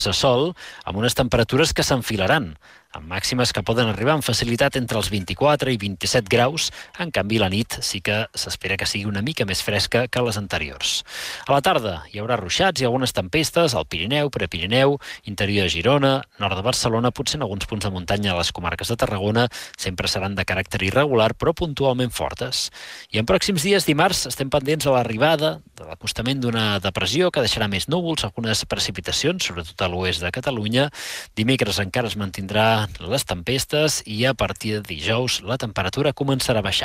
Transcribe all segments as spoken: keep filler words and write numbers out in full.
de sol, amb unes temperatures que s'enfilaran, amb màximes que poden arribar amb facilitat entre els vint-i-quatre i vint-i-set graus. En canvi, la nit sí que s'espera que sigui una mica més fresca que les anteriors. A la tarda hi haurà ruixats i algunes tempestes al Pirineu, Prepirineu, interior de Girona, nord de Barcelona, potser en alguns punts de muntanya a les comarques de Tarragona. Sempre seran de caràcter irregular, però puntualment fortes. I en pròxims dies, dimarts, estem pendents de l'arribada, de l'acostament d'una depressió que deixarà més núvols, algunes precipitacions, sobretot a l'oest de Catalunya. Dimecres encara es mantindrà les tempestes i a partir de dijous la temperatura començarà a baixar.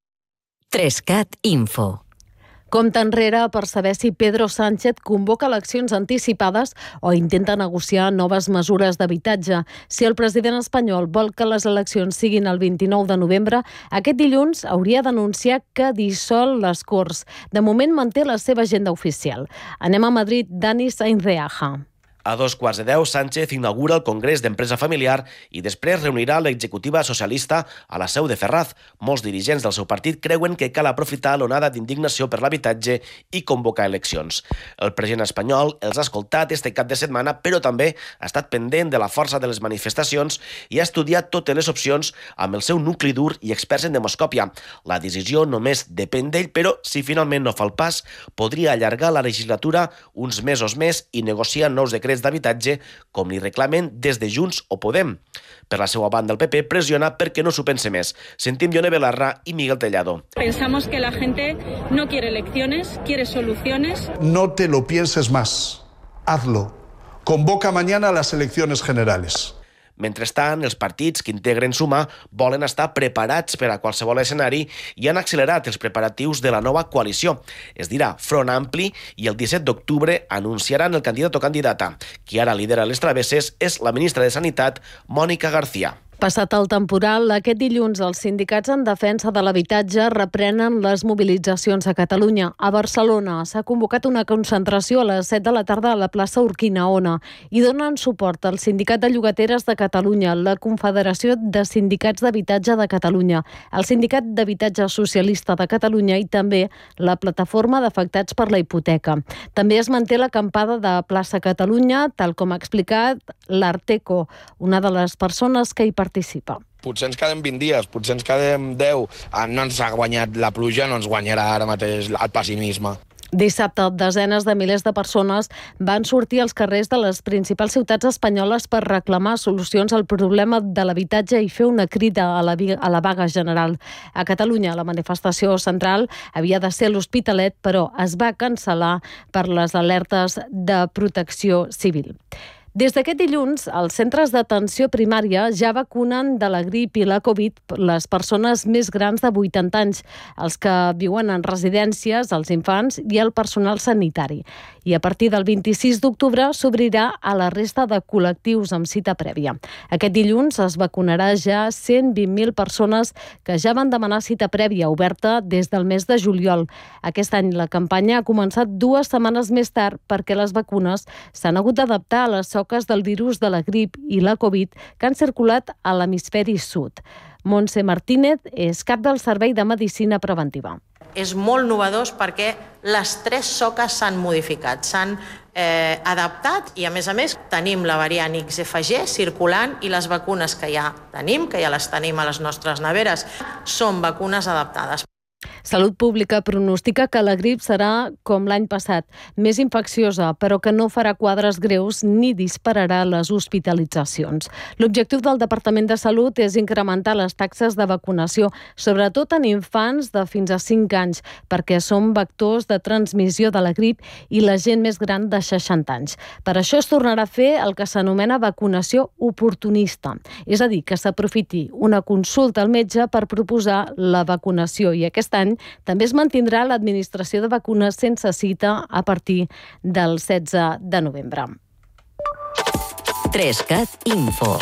Trescat Info. Compte enrere per saber si Pedro Sánchez convoca eleccions anticipades o intenta negociar noves mesures d'habitatge. Si el president espanyol vol que les eleccions siguin el vint-i-nou de novembre, aquest dilluns hauria d'anunciar que dissol les Corts. De moment manté la seva agenda oficial. Anem a Madrid, Dani Sainz de Aja. A dos quarts de deu, Sánchez inaugura el Congrés d'Empresa Familiar i després reunirà l'executiva socialista a la seu de Ferraz. Molts dirigents del seu partit creuen que cal aprofitar l'onada d'indignació per l'habitatge i convocar eleccions. El president espanyol els ha escoltat este cap de setmana, però també ha estat pendent de la força de les manifestacions i ha estudiat totes les opcions amb el seu nucli dur i experts en demoscòpia. La decisió només depèn d'ell, però si finalment no fa el pas, podria allargar la legislatura uns mesos més i negociar nous decrets d'habitatge, com li reclamen des de Junts o Podem. Per la seva banda, el P P pressiona perquè no s'ho pense més. Sentim Ione Belarra i Miguel Tellado. Pensamos que la gente no quiere elecciones, quiere soluciones. No te lo pienses más. Hazlo. Convoca mañana las elecciones generales. Mentrestant, els partits que integren Sumar volen estar preparats per a qualsevol escenari i han accelerat els preparatius de la nova coalició. Es dirà Front Ampli i el disset d'octubre anunciaran el candidat o candidata. Qui ara lidera les travesses és la ministra de Sanitat, Mònica García. Passat el temporal, aquest dilluns els sindicats en defensa de l'habitatge reprenen les mobilitzacions a Catalunya. A Barcelona s'ha convocat una concentració a les set de la tarda a la plaça Urquinaona i donen suport al Sindicat de Llogateres de Catalunya, la Confederació de Sindicats d'Habitatge de Catalunya, el Sindicat d'Habitatge Socialista de Catalunya i també la Plataforma d'Afectats per la Hipoteca. També es manté l'acampada de plaça Catalunya, tal com ha explicat l'Arteco, una de les persones que hi participa. participa. Potser ens quedem vint dies, potser ens quedem deu. No ens ha guanyat la pluja, no ens guanyarà ara mateix el pessimisme. Dissabte, desenes de milers de persones van sortir als carrers de les principals ciutats espanyoles per reclamar solucions al problema de l'habitatge i fer una crida a la, a la vaga general. A Catalunya, la manifestació central havia de ser l'Hospitalet, però es va cancel·lar per les alertes de protecció civil. Des d'aquest dilluns, els centres d'atenció primària ja vacunen de la grip i la Covid les persones més grans de vuitanta anys, els que viuen en residències, els infants i el personal sanitari. I a partir del vint-i-sis d'octubre s'obrirà a la resta de col·lectius amb cita prèvia. Aquest dilluns es vacunarà ja cent vint mil persones que ja van demanar cita prèvia oberta des del mes de juliol. Aquest any la campanya ha començat dues setmanes més tard perquè les vacunes s'han hagut d'adaptar a les soques del virus de la grip i la Covid que han circulat a l'hemisferi sud. Montse Martínez és cap del Servei de Medicina Preventiva. És molt novedós perquè les tres soques s'han modificat, s'han eh, adaptat i, a més a més, tenim la variant X F G circulant i les vacunes que ja tenim, que ja les tenim a les nostres neveres, són vacunes adaptades. Salut Pública pronostica que la grip serà com l'any passat, més infecciosa, però que no farà quadres greus ni dispararà les hospitalitzacions. L'objectiu del Departament de Salut és incrementar les taxes de vacunació, sobretot en infants de fins a cinc anys, perquè són vectors de transmissió de la grip i la gent més gran de seixanta anys. Per això es tornarà a fer el que s'anomena vacunació oportunista, és a dir, que s'aprofiti una consulta al metge per proposar la vacunació i aquest any també es mantindrà l'administració de vacunes sense cita a partir del setze de novembre. Trescat Info.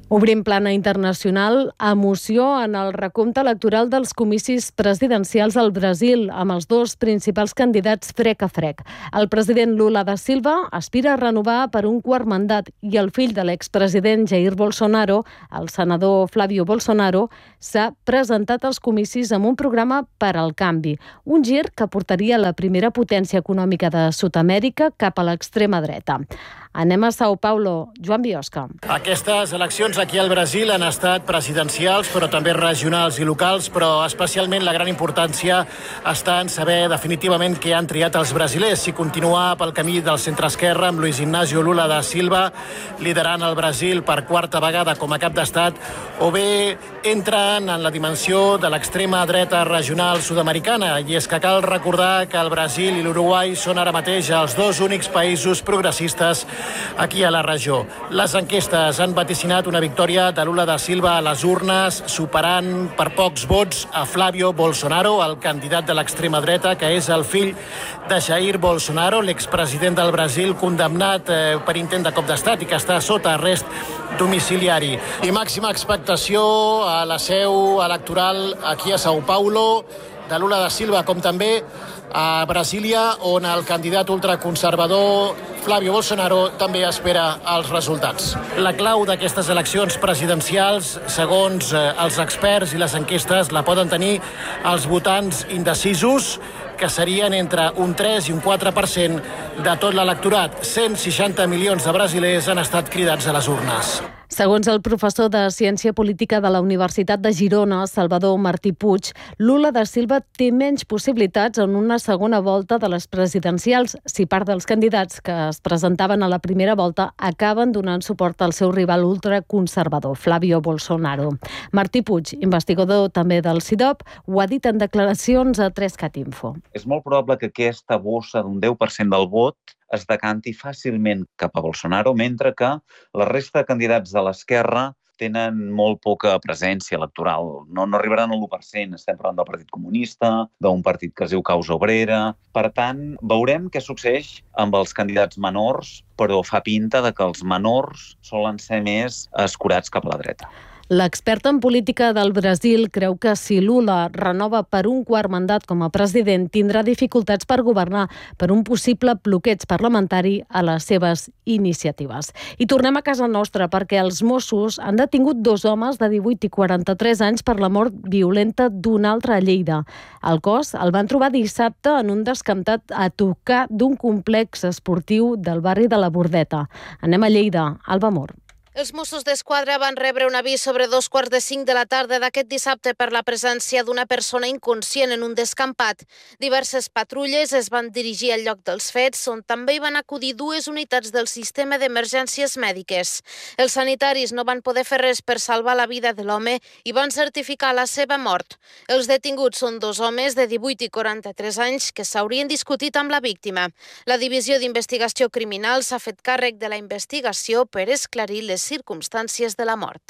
Obrim plana internacional, emoció en el recompte electoral dels comicis presidencials al Brasil, amb els dos principals candidats frec a frec. El president Lula da Silva aspira a renovar per un quart mandat i el fill de l'expresident Jair Bolsonaro, el senador Flávio Bolsonaro, s'ha presentat als comicis amb un programa per al canvi, un gir que portaria la primera potència econòmica de Sud-amèrica cap a l'extrema dreta. Anem a São Paulo. Joan Biosca. Aquestes eleccions aquí al Brasil han estat presidencials, però també regionals i locals, però especialment la gran importància està en saber definitivament què han triat els brasilers, si continuar pel camí del centre-esquerra amb Luiz Inácio Lula da Silva liderant el Brasil per quarta vegada com a cap d'estat, o bé entren en la dimensió de l'extrema dreta regional sud-americana. I és que cal recordar que el Brasil i l'Uruguai són ara mateix els dos únics països progressistes aquí a la regió. Les enquestes han vaticinat una victòria de Lula da Silva a les urnes, superant per pocs vots a Flávio Bolsonaro, el candidat de l'extrema dreta, que és el fill de Jair Bolsonaro, l'expresident del Brasil, condemnat eh, per intent de cop d'estat i que està sota arrest domiciliari. I màxima expectació a la seu electoral aquí a São Paulo de Lula da Silva, com també a Brasília, on el candidat ultraconservador Flávio Bolsonaro també espera els resultats. La clau d'aquestes eleccions presidencials, segons els experts i les enquestes, la poden tenir els votants indecisos, que serien entre un tres i un quatre per cent de tot l'electorat. cent seixanta milions de brasilers han estat cridats a les urnes. Segons el professor de Ciència Política de la Universitat de Girona, Salvador Martí Puig, Lula da Silva té menys possibilitats en una segona volta de les presidencials si part dels candidats que es presentaven a la primera volta acaben donant suport al seu rival ultraconservador, Flávio Bolsonaro. Martí Puig, investigador també del C I D O P, ho ha dit en declaracions a tres cat info. És molt probable que aquesta bossa d'un deu per cent del vot es decanti fàcilment cap a Bolsonaro, mentre que la resta de candidats de l'esquerra tenen molt poca presència electoral. No, no arribaran al l'u per cent. Estem parlant del Partit Comunista, d'un partit que es diu Causa Obrera. Per tant, veurem què succeeix amb els candidats menors, però fa pinta de que els menors solen ser més escurats cap a la dreta. L'expert en política del Brasil creu que si Lula renova per un quart mandat com a president, tindrà dificultats per governar per un possible bloqueig parlamentari a les seves iniciatives. I tornem a casa nostra perquè els Mossos han detingut dos homes de divuit i quaranta-tres anys per la mort violenta d'un altre a Lleida. El cos el van trobar dissabte en un descampat a tocar d'un complex esportiu del barri de la Bordeta. Anem a Lleida. Alba Mor. Els Mossos d'Esquadra van rebre un avís sobre dos quarts de cinc de la tarda d'aquest dissabte per la presència d'una persona inconscient en un descampat. Diverses patrulles es van dirigir al lloc dels fets, on també hi van acudir dues unitats del sistema d'emergències mèdiques. Els sanitaris no van poder fer res per salvar la vida de l'home i van certificar la seva mort. Els detinguts són dos homes de divuit i quaranta-tres anys que s'haurien discutit amb la víctima. La Divisió d'Investigació Criminal s'ha fet càrrec de la investigació per esclarir les circumstàncies de la mort.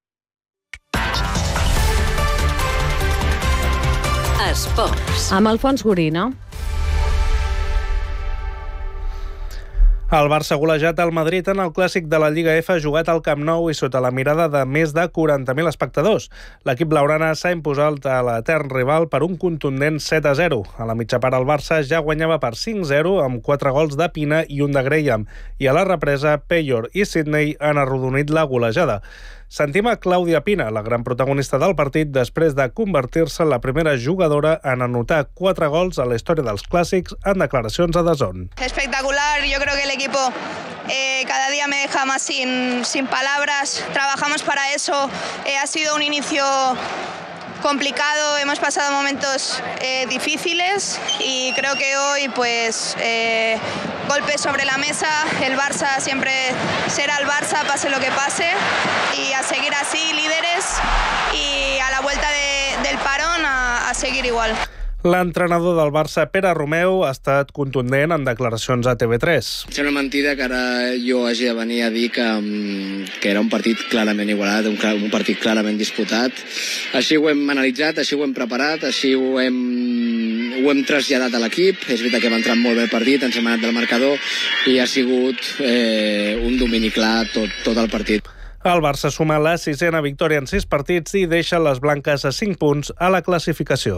Esports. Amb Alfons Gorina. El Barça ha golejat el Madrid en el clàssic de la Lliga F jugat al Camp Nou i sota la mirada de més de quaranta mil espectadors. L'equip blaugrana s'ha imposat a l'etern rival per un contundent set a zero. A la mitja part el Barça ja guanyava per cinc zero amb quatre gols de Pina i un de Graham. I a la represa, Payor i Sidney han arrodonit la golejada. Sentim a Clàudia Pina, la gran protagonista del partit, després de convertir-se en la primera jugadora en anotar quatre gols a la història dels clàssics en declaracions a D A Z N. Espectacular, yo creo que el equipo eh, cada día me deja más sin, sin palabras, trabajamos para eso, eh, ha sido un inicio complicado, hemos pasado momentos eh, difíciles y creo que hoy pues eh, golpes sobre la mesa, el Barça siempre será el Barça pase lo que pase y a seguir así líderes y a la vuelta de, del parón a, a seguir igual. L'entrenador del Barça, Pere Romeu, ha estat contundent en declaracions a T V tres. Sembla mentida que ara jo hagi de venir a dir que, que era un partit clarament igualat, un, un partit clarament disputat. Així ho hem analitzat, així ho hem preparat, així ho hem, ho hem traslladat a l'equip. És veritat que hem entrat molt bé el partit, ens hem anat del marcador i ha sigut eh, un domini clar tot, tot el partit. El Barça suma la sisena victòria en sis partits i deixa les blanques a cinc punts a la classificació.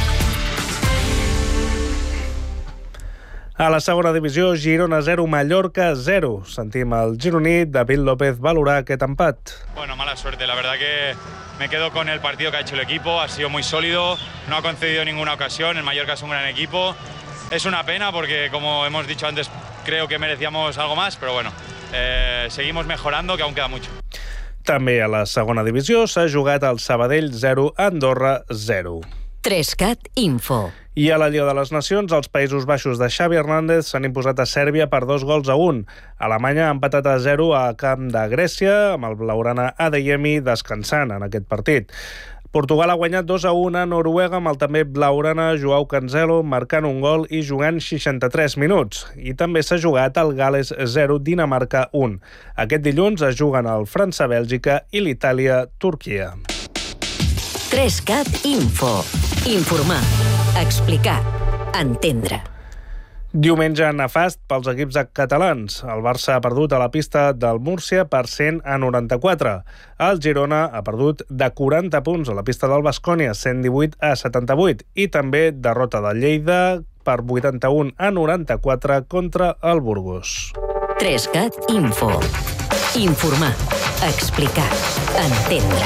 A la segona divisió, Girona zero, Mallorca zero. Sentim el gironí David López valorar aquest empat. Bueno, mala suerte. La verdad que me quedo con el partido que ha hecho el equipo. Ha sido muy sólido, no ha concedido ninguna ocasión. El Mallorca es un gran equipo. Es una pena porque, como hemos dicho antes, creo que merecíamos algo más, pero bueno, eh, seguimos mejorando, que aún queda mucho. També a la segona divisió s'ha jugat el Sabadell zero, Andorra zero. Trescat Info. I a la Lliga de les Nacions, els Països Baixos de Xavi Hernández s'han imposat a Sèrbia per dos gols a un. Alemanya ha empatat a zero a camp de Grècia, amb el blaugrana Adeyemi descansant en aquest partit. Portugal ha guanyat dos a un a Noruega amb el també blaugrana Joao Cancelo marcant un gol i jugant seixanta-tres minuts. I també s'ha jugat el Gal·les zero, Dinamarca un. Aquest dilluns es juguen el França-Bèlgica i l'Itàlia-Turquia. Trescat Info. Informar, explicar, entendre. Diumenge nefast pels equips catalans. El Barça ha perdut a la pista del Múrcia per cent a noranta-quatre. El Girona ha perdut de quaranta punts a la pista del Baskonia, cent divuit a setanta-vuit. I també derrota del Lleida per vuitanta-un a noranta-quatre contra el Burgos. Trescat Info. Informar, explicar, entendre.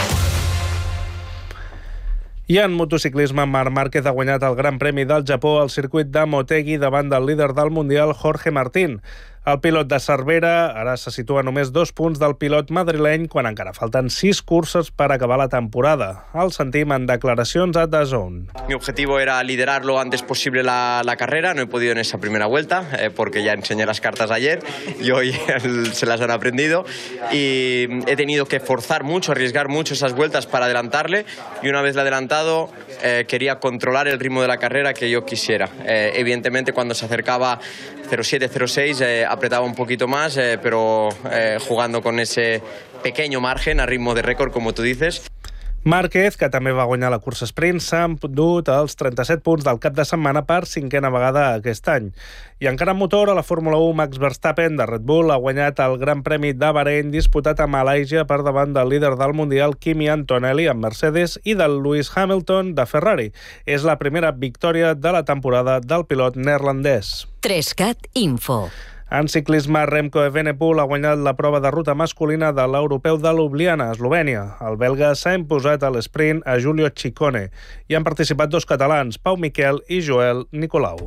I en motociclisme, Marc Márquez ha guanyat el Gran Premi del Japó al circuit de Motegi davant del líder del Mundial, Jorge Martín. El pilot de Cervera ara se situa a només dos punts del pilot madrileny quan encara falten sis curses per acabar la temporada. El sentim en declaracions a D A Z N. Mi objetivo era liderar lo antes posible la, la carrera. No he podido en esa primera vuelta eh, porque ya enseñé las cartas ayer y hoy se las han aprendido. Y he tenido que forzar mucho, arriesgar mucho esas vueltas para adelantarle. Y una vez la adelantado, eh, quería controlar el ritmo de la carrera que yo quisiera. Eh, evidentemente, cuando se acercaba cero siete, cero seis, eh, apretaba un poquito más, eh, pero eh, jugando con ese pequeño margen a ritmo de récord, como tú dices. Márquez, que també va guanyar la cursa sprint, s'ha endut els trenta-set punts del cap de setmana per cinquena vegada aquest any. I encara en motor, a la Fórmula u, Max Verstappen, de Red Bull, ha guanyat el Gran Premi de Bahrein disputat a Malàisia per davant del líder del Mundial, Kimi Antonelli, amb Mercedes, i del Lewis Hamilton, de Ferrari. És la primera victòria de la temporada del pilot neerlandès. Trescat Info. En ciclisme, Remco Evenepoel ha guanyat la prova de ruta masculina de l'europeu de Ljubljana, Eslovènia. El belga s'ha imposat a l'esprint a Giulio Ciccone. Hi han participat dos catalans, Pau Miquel i Joel Nicolau.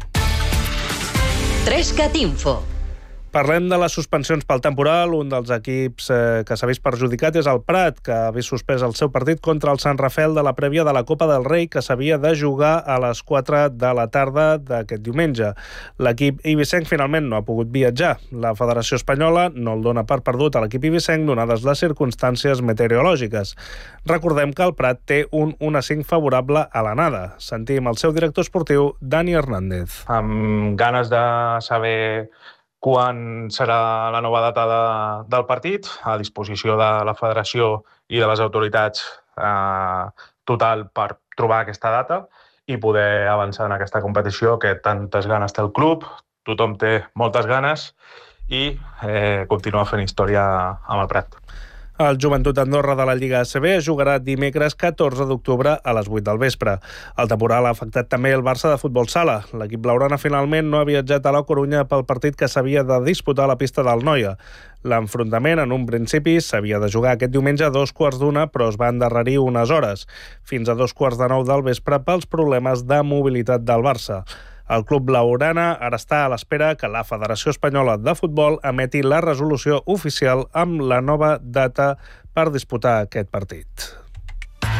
Trescat Info. Parlem de les suspensions pel temporal. Un dels equips eh, que s'ha vist perjudicat és el Prat, que ha vist suspès el seu partit contra el Sant Rafael de la prèvia de la Copa del Rei, que s'havia de jugar a les quatre de la tarda d'aquest diumenge. L'equip ibicenc finalment no ha pogut viatjar. La Federació Espanyola no el dona per perdut a l'equip ibicenc donades les circumstàncies meteorològiques. Recordem que el Prat té un un a cinc favorable a l'anada. Sentim el seu director esportiu, Dani Hernández. Amb ganes de saber quan serà la nova data de, del partit, a disposició de la federació i de les autoritats eh, total per trobar aquesta data i poder avançar en aquesta competició que tantes ganes té el club, tothom té moltes ganes i eh, continuar fent història amb el Prat. El Joventut d'Andorra de la Lliga A C B jugarà dimecres catorze d'octubre a les vuit del vespre. El temporal ha afectat també el Barça de futbol sala. L'equip blaugrana finalment no ha viatjat a la Corunya pel partit que s'havia de disputar a la pista del Noia. L'enfrontament en un principi s'havia de jugar aquest diumenge a dos quarts d'una, però es va endarrerir unes hores, fins a dos quarts de nou del vespre pels problemes de mobilitat del Barça. El club blaugrana ara està a l'espera que la Federació Espanyola de Futbol emeti la resolució oficial amb la nova data per disputar aquest partit.